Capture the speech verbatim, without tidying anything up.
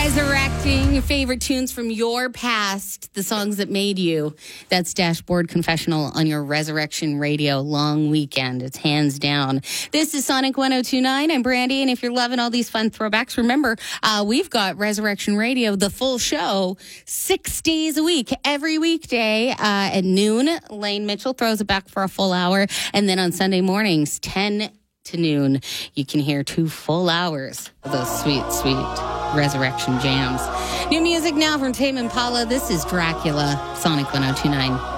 Resurrecting favorite tunes from your past, the songs that made you. That's Dashboard Confessional on your Resurrection Radio long weekend. It's hands down. This is Sonic one oh two point nine. I'm Brandy, and if you're loving all these fun throwbacks, remember, uh, we've got Resurrection Radio, the full show, six days a week, every weekday uh, at noon. Lane Mitchell throws it back for a full hour, and then on Sunday mornings, ten to noon, you can hear two full hours of those sweet, sweet Resurrection jams. New music now from Tame Impala. This is Dracula, Sonic one oh two point nine.